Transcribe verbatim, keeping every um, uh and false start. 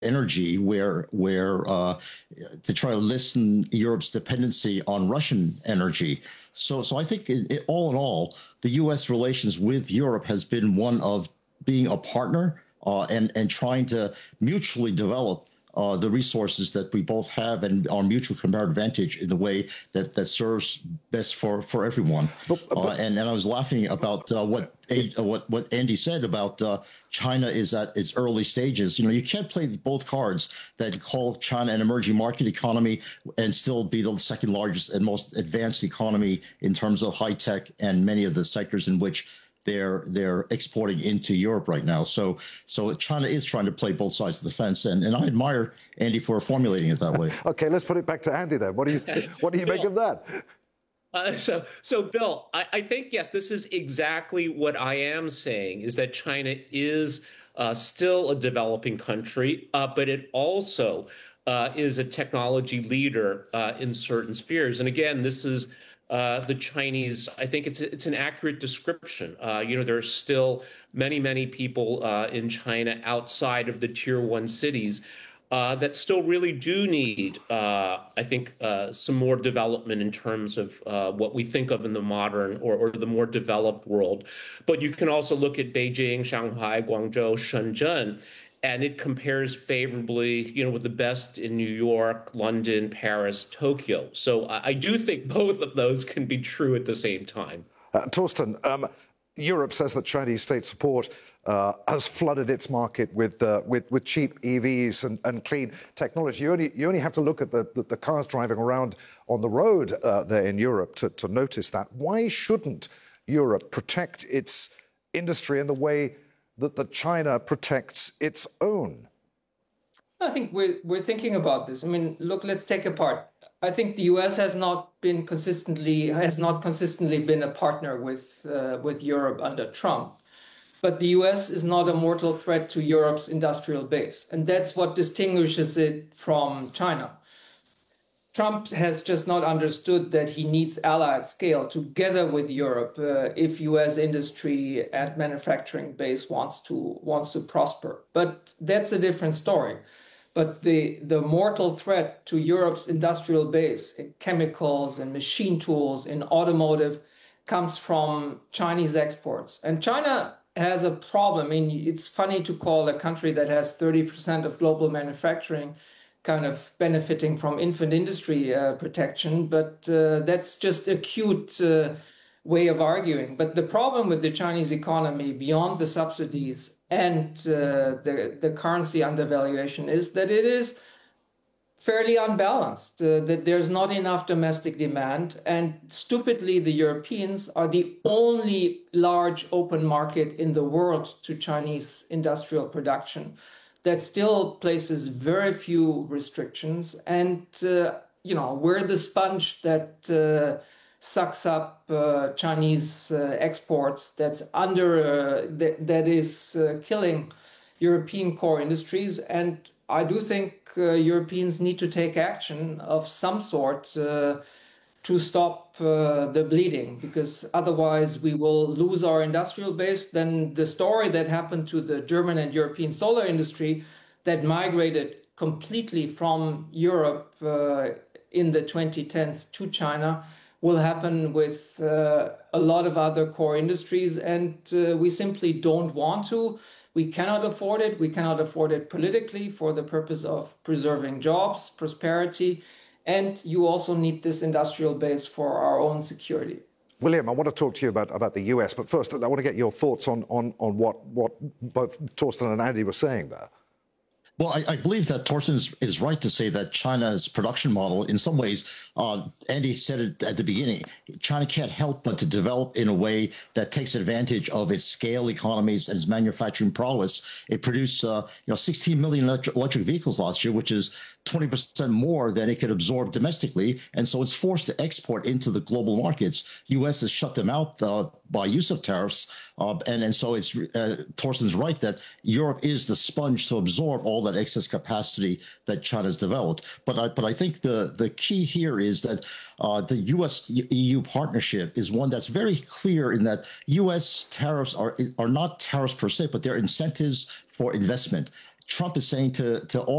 energy, where where uh, to try to lessen Europe's dependency on Russian energy. So, so I think it, it, all in all, the U S relations with Europe has been one of being a partner uh, and and trying to mutually develop uh, the resources that we both have and our mutual comparative advantage in the way that, that serves best for, for everyone. But, but, uh, and, and I was laughing about uh, what uh, what what Andy said about uh, China is at its early stages. You know, you can't play both cards that call China an emerging market economy and still be the second largest and most advanced economy in terms of high tech and many of the sectors in which they're they're exporting into Europe right now. So so China is trying to play both sides of the fence, and, and I admire Andy for formulating it that way. Okay, let's put it back to Andy then. What do you what do you make of that? Uh, so, so Bill, I, I think, yes, this is exactly what I am saying, is that China is uh, still a developing country, uh, but it also uh, is a technology leader uh, in certain spheres. And again, this is uh, the Chinese, I think it's, it's an accurate description. Uh, you know, there are still many, many people uh, in China outside of the tier one cities Uh, that still really do need, uh, I think, uh, some more development in terms of uh, what we think of in the modern or, or the more developed world. But you can also look at Beijing, Shanghai, Guangzhou, Shenzhen, and it compares favorably, you know, with the best in New York, London, Paris, Tokyo. So I, I do think both of those can be true at the same time. Uh, Torsten, um, Europe says that Chinese state support uh, has flooded its market with uh, with, with cheap E Vs and, and clean technology. You only you only have to look at the, the, the cars driving around on the road uh, there in Europe to, to notice that. Why shouldn't Europe protect its industry in the way that the China protects its own? I think we're we're thinking about this. I mean, look, let's take apart. I think the U S has not been consistently has not consistently been a partner with uh, with Europe under Trump, but the U S is not a mortal threat to Europe's industrial base, and that's what distinguishes it from China. Trump has just not understood that he needs allied scale together with Europe uh, if U S industry and manufacturing base wants to wants to prosper. But that's a different story. But the, the mortal threat to Europe's industrial base in chemicals and machine tools, in automotive, comes from Chinese exports. And China has a problem. I mean, it's funny to call a country that has thirty percent of global manufacturing kind of benefiting from infant industry uh, protection, but uh, that's just a cute uh, way of arguing. But the problem with the Chinese economy, beyond the subsidies and uh, the, the currency undervaluation, is that it is fairly unbalanced, uh, that there's not enough domestic demand. And stupidly, the Europeans are the only large open market in the world to Chinese industrial production that still places very few restrictions. And, uh, you know, we're the sponge that uh, sucks up uh, Chinese uh, exports, that's under, uh, that, that is uh, killing European core industries. And I do think uh, Europeans need to take action of some sort uh, to stop uh, the bleeding, because otherwise we will lose our industrial base. Then the story that happened to the German and European solar industry that migrated completely from Europe uh, in the twenty tens to China will happen with uh, a lot of other core industries, and uh, we simply don't want to. We cannot afford it. We cannot afford it politically for the purpose of preserving jobs, prosperity, and you also need this industrial base for our own security. William, I want to talk to you about, about the U S, but first I want to get your thoughts on, on, on what, what both Torsten and Andy were saying there. Well, I, I believe that Torsten is, is right to say that China's production model, in some ways, uh, Andy said it at the beginning, China can't help but to develop in a way that takes advantage of its scale economies and its manufacturing prowess. It produced, uh, you know, sixteen million electric, electric vehicles last year, which is twenty percent more than it could absorb domestically. And so it's forced to export into the global markets. U S has shut them out uh, by use of tariffs. Uh, and, and so it's uh, Torsten's right that Europe is the sponge to absorb all that excess capacity that China's developed. But I, but I think the, the key here is that uh, the U S E U partnership is one that's very clear in that U S tariffs are, are not tariffs per se, but they're incentives for investment. Trump is saying to, to all